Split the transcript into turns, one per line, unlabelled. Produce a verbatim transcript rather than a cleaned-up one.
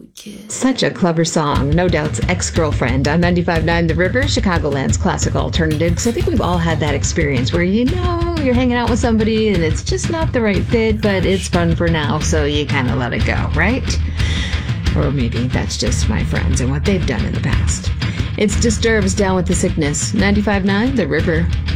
Such a clever song. No Doubt's Ex-Girlfriend on ninety-five point nine The River, Chicagoland's classic alternative. Because I think we've all had that experience where, you know, you're hanging out with somebody and it's just not the right fit, but it's fun for now, so you kind of let it go, right? Or maybe that's just my friends and what they've done in the past. It's Disturbed's Down with the Sickness. ninety-five point nine The River.